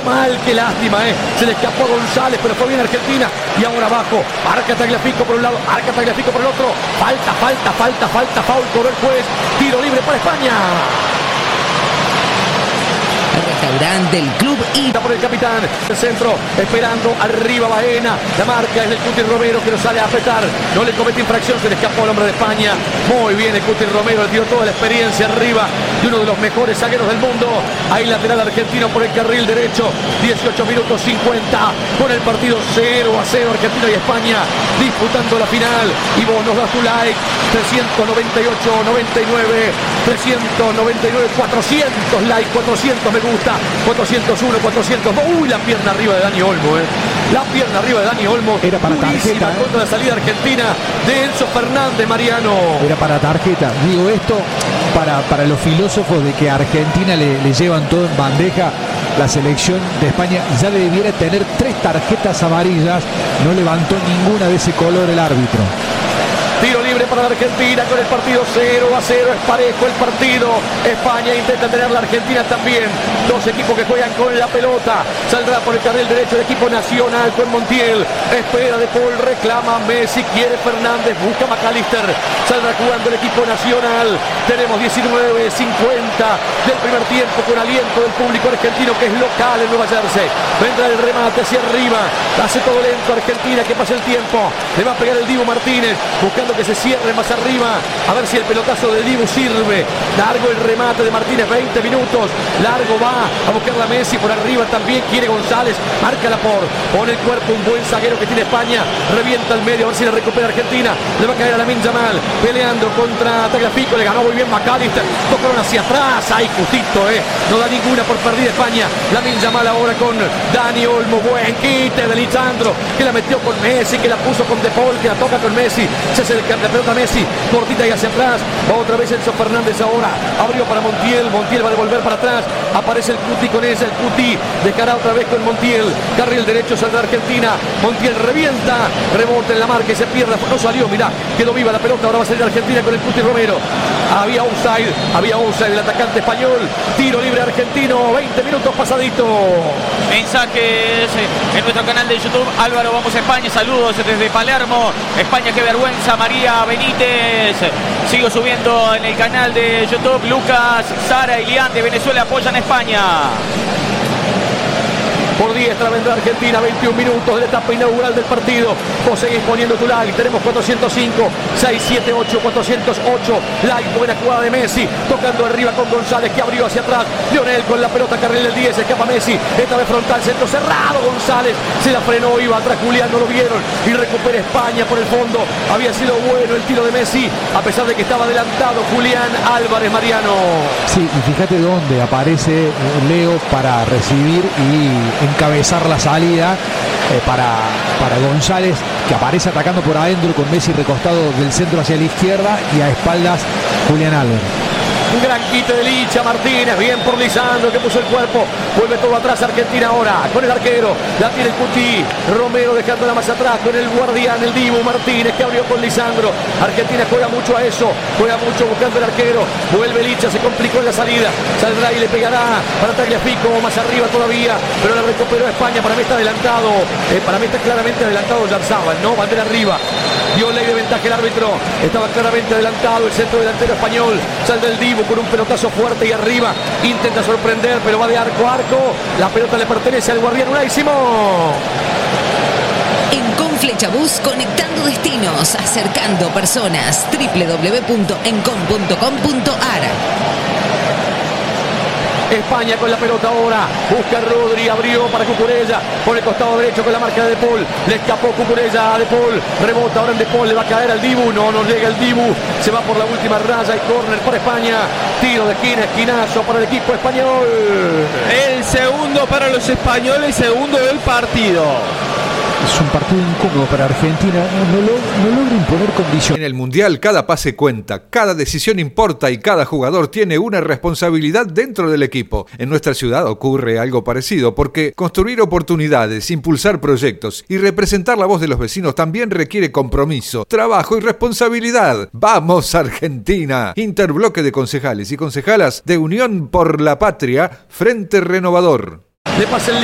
mal, qué lástima, se le escapó a González, pero fue bien Argentina. Y ahora abajo, marca Tagliafico por un lado, marca Tagliafico por el otro. Falta, foul, cobró el juez. Tiro libre para España. Restaurante del club y por el capitán, el centro, esperando, arriba Baena, la marca es del Cuti Romero que lo sale a apretar, no le comete infracción, se le escapó al hombre de España, muy bien el Cuti Romero, le dio toda la experiencia arriba de uno de los mejores zagueros del mundo. Ahí lateral argentino por el carril derecho, 18 minutos 50, con el partido 0-0, Argentina y España disputando la final. Y vos nos das tu like, 398, 99, 399, 400 like, 400 me gusta, 401, 402. Uy, la pierna arriba de Dani Olmo, La pierna arriba de Dani Olmo. Era para tarjeta. Contra la salida argentina de Enzo Fernández, Mariano. Era para tarjeta. Digo esto para los filósofos de que a Argentina le llevan todo en bandeja. La selección de España ya debiera tener 3 tarjetas amarillas. No levantó ninguna de ese color el árbitro. Tiro libre para la Argentina con el partido 0-0, es parejo el partido. España intenta tener la Argentina también. Dos equipos que juegan con la pelota. Saldrá por el carril derecho el equipo nacional con Montiel. Espera De Paul, reclama Messi, quiere Fernández, busca McAllister. Saldrá jugando el equipo nacional. Tenemos 19:50 del primer tiempo con aliento del público argentino que es local en Nueva Jersey. Vendrá el remate hacia arriba. Hace todo lento Argentina, que pasa el tiempo. Le va a pegar el Dibu Martínez, buscando que se cierre más arriba, a ver si el pelotazo de Dibu sirve. Largo el remate de Martínez, 20 minutos, largo va a buscar la Messi, por arriba también quiere González, marca Laporte, pone el cuerpo, un buen zaguero que tiene España, revienta al medio, a ver si le recupera Argentina, le va a caer a Lamine Yamal, peleando contra Tagliafico, le ganó muy bien McAllister, tocaron hacia atrás, ahí justito, no da ninguna por perdida España. Lamine Yamal ahora con Dani Olmo, buen quite de Lisandro, que la metió con Messi, que la puso con De Paul, que la toca con Messi, se acerca la pelota Messi, cortita y hacia atrás, va otra vez Enzo Fernández ahora, abrió para Montiel, Montiel va a devolver para atrás, aparece el Cuti con esa, el Cuti dejará otra vez con Montiel, carril derecho saldrá Argentina, Montiel revienta, rebota en la marca y se pierde, no salió, mirá, quedó viva la pelota, ahora va a salir Argentina con el Cuti Romero, había offside del atacante español, tiro libre argentino, 20 minutos pasadito. Mensajes en nuestro canal de YouTube. Álvaro, vamos a España, saludos desde Palermo. España, qué vergüenza. María Benítez, sigo subiendo en el canal de YouTube. Lucas, Sara y Lian de Venezuela apoyan a España. Por diestra vendrá Argentina, 21 minutos de la etapa inaugural del partido. Vos seguís poniendo tu like, tenemos 405, 678, 408. Like, buena jugada de Messi, tocando arriba con González que abrió hacia atrás. Lionel con la pelota, carril del 10, escapa Messi, esta vez frontal, centro cerrado, González se la frenó, iba atrás Julián, no lo vieron y recupera España por el fondo. Había sido bueno el tiro de Messi, a pesar de que estaba adelantado Julián Álvarez, Mariano. Sí, y fíjate dónde aparece Leo para recibir y encabezar la salida para González, que aparece atacando por adentro con Messi recostado del centro hacia la izquierda y a espaldas Julián Álvarez. Un gran quite de Licha Martínez, bien por Lisandro que puso el cuerpo, vuelve todo atrás Argentina ahora, con el arquero, la tiene el Cuti Romero dejándola más atrás, con el guardián, el Dibu Martínez que abrió con Lisandro. Argentina juega mucho a eso, juega mucho buscando el arquero, vuelve Licha, se complicó en la salida, saldrá y le pegará para Tagliafico, más arriba todavía, pero la recuperó España. Para mí está adelantado, para mí está claramente adelantado Yarzábal, ¿no? Bandera arriba, dio ley de ventaja el árbitro, estaba claramente adelantado el centro delantero español, sale el Dibu con un pelotazo fuerte y arriba, intenta sorprender, pero va de arco a arco, la pelota le pertenece al guardián Unai Simón. En Conflechabús, conectando destinos, acercando personas, www.encom.com.ar. España con la pelota ahora, busca Rodri, abrió para Cucurella, por el costado derecho con la marca de De Paul, le escapó Cucurella a De Paul, rebota ahora en De Paul, le va a caer al Dibu, no llega el Dibu, se va por la última raya y córner para España, tiro de esquina, esquinazo para el equipo español. El segundo para los españoles, segundo del partido. Es un partido incómodo para Argentina, no logra imponer condiciones. En el Mundial cada pase cuenta, cada decisión importa y cada jugador tiene una responsabilidad dentro del equipo. En nuestra ciudad ocurre algo parecido porque construir oportunidades, impulsar proyectos y representar la voz de los vecinos también requiere compromiso, trabajo y responsabilidad. ¡Vamos Argentina! Interbloque de concejales y concejalas de Unión por la Patria, Frente Renovador. Le pasa el